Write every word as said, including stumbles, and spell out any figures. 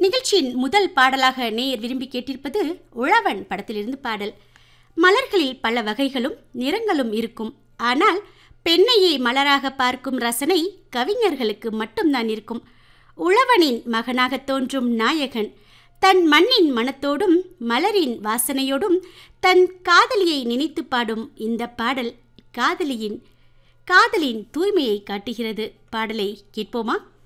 நிகழ்ச்சியின் முதல் பாடலாக நேயர் விரும்பி கேட்டிருப்பது உழவன் படத்திலிருந்து பாடல். மலர்களில் பல வகைகளும் நிறங்களும் இருக்கும். ஆனால் பெண்ணையே மலராக பார்க்கும் ரசனை கவிஞர்களுக்கு மட்டும்தான் இருக்கும். உழவனின் மகனாக தோன்றும் நாயகன் தன் மண்ணின் மனத்தோடும் மலரின் வாசனையோடும் தன் காதலியை நினைத்து பாடும் இந்த பாடல் காதலியின் காதலின் தூய்மையை காட்டுகிறது. பாடலை கேட்போமா?